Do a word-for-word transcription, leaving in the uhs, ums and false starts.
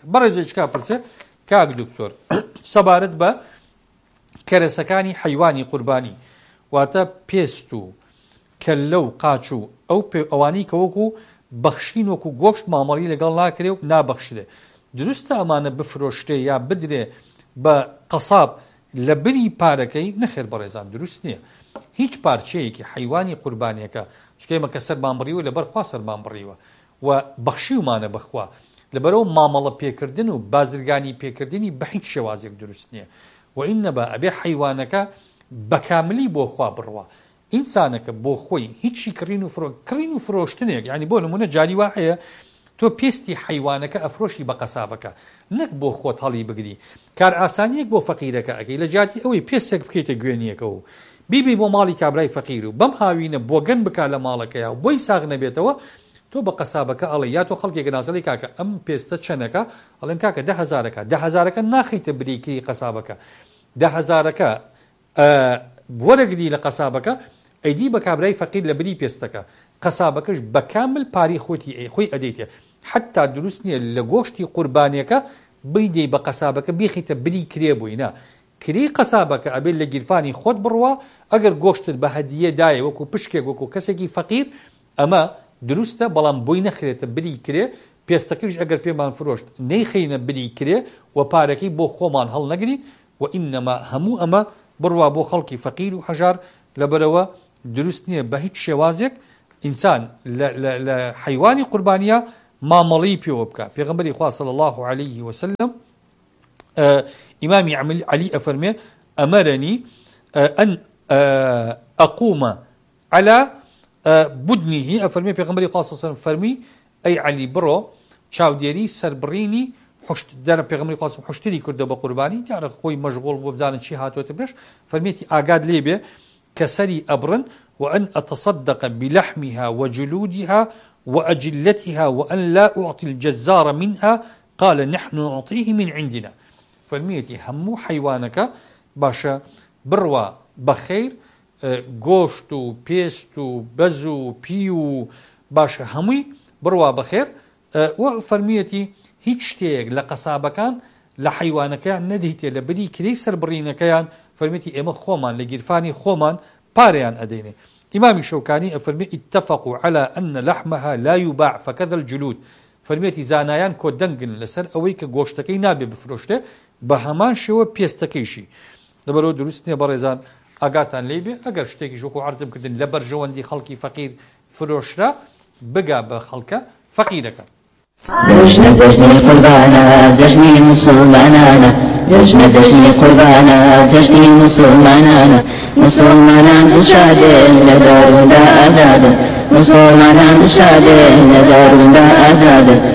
بەڕێزێکا پرسێ کاک دکتۆر سەبارەت بە کەرەسەکانی حەیوانی قوربانی واتە پێست و کەللە و قاچ و ئەو ئەوانەی کە وەکو بەخشین وەکو گۆشت مامەڵی لەگەڵ ناکرێ و نابەخشرێ دروستە ئەمانە بفرۆشتێ یا بدرێ بە قەساب لە بری پارەکەی نەخێر بەڕێزان دروست نییە هیچ پارچەیەکی حەیوانی قوربانیەکە چکەیمە کە سەرمان بڕیوە لەبەرخوا سەرمان بڕیوە و بەخشیومانە بەخوا لەبەرەوە مامەڵە پێکردن و بازرگانی پێکردنی بە هیچ شێوازێک دروست نییە و ئینەبا ئەبێ حەیوانەکە بەکاملی بۆ خوا بڕوا ئینسانەکە بۆ خۆی هیچی کڕین و فرۆ کڕین و فرۆشتنێک یعنی بۆ نمونە جاری وا هەیە تۆ پێستی حەیوانەکە ئەفرۆشی بە قەسابەکە نەک بۆ خۆت هەڵی بگری کار ئاسانیەک بۆ فەقیرەکە ئەەکەی لە جاتی ئەوەی پێستێک بکەیتە گوێنیەکەەوە بیبی بۆ ماڵی کابرای فەقیر و بەم هاوینە بۆ گەن بکات لە ماڵەکەیە و بۆی ساغ نەبێتەوە تۆ بە قەسابەکە ئەڵێ یا تۆ خەڵکێک ناسەڵی کاکە ئەم پێستە چەنەکە ئەڵێن کاکە ده هەزارەکە ده هەزارەکە ناخیتە بریکری قەسابەکە ده هەزارەکە وەرەگری لە قەسابەکە ئەیدی بە کابرای فەقیر لە بری پێستەکە قەسابەکەش بەکامل پاری خۆتی خۆی ئەدەیتێ حتا دروست نییە لە گۆشتی قوربانیەکە بیدەی بە قەسابەکە بیخیتە بری کرێ بووینە کری قەسابەکە ئەبێت لە گیرفانی خۆت بڕوا ئەگەر گۆشتت بە هەدیە دایە وەکو پشکێک وەکو کەسێکی فەقیر ئەمە دروستە بەڵام بۆی نەخرێتە بری کرێ پێستەکەش ئەگەر پێمان فرۆشت نەیخینە بری کرێ و پارەکەی بۆ خۆمان هەڵ نەگری و ئینەما هەموو ئەمە بڕوا بۆ خەڵکی فەقیر و هەژار لەبەرەوە دروست نییە بە هیچ شێوازێک ئینسان لە حەیوانی قوربانیە مامەڵی پێوە بکە پێغەمبەری خوا صلی الله عليه وسلم ئیمامی عەلی ئەفەرمێ ئەمەرەنی ئەن ئەقومە على بدنه ئەفەرمێ پێغەمبەری خوا صلی الله عليه وسلم فەرمی ئەی عەلی بڕۆ چاودێری سەربڕینی دەرە پێغەمبەری خوا حوشتری کردە بە قوربانی دیارە خۆی مەشغوڵ بۆ بزانن چی هاتوۆتە پێش فەرمێتی ئاگاد لێ بێ کە سەری ئەبڕن وأن أتصدق بلحمها وجلودها وأجلتها وأن لا أعطي الجزار منها قال نحن نعطيه من عندنا فالميتي همو حيوانك باشا بروا بخير گۆشت و پێست و بەز و پی و باشە هەمووی بڕوا بەخێر و فەرمیەتی هیچ شتێک لە قەسابەکان لە حەیوانەکەیان نەدەیتێ لە بری کرێی سەربڕینەکەیان فەرمیەتی ئێمە خۆمان لە گیرفانی خۆمان پارەیان ئەدەینێ ئیمامی شەوکانی ئەفەرمێ اتفقوا على أن لحمها لا يباع فكذا الجلود فەرمیەتی زانایان کۆ دەنگن لەسەر ئەوەی کە گۆشتەکەی نابێ بفرۆشتێ بە هەمان شێوە پێستەکەیشی لەبەرەوە دروست نییە بەڕێزان ئاگاتان لێ بێ ئەگەر شتێکی ژۆک و عەرزم کردن لە بەرژەوەندی خەڵکی فەقیر فرۆشرا بگا بە خەڵکە فەقیرەکە جشن جشن قربانا جشن مسلمانانا جشن جشن قربانا جشن مسلمانانا مسلمانان شادين لدارنا أزاد مسلمانان شادين لدارنا أزاد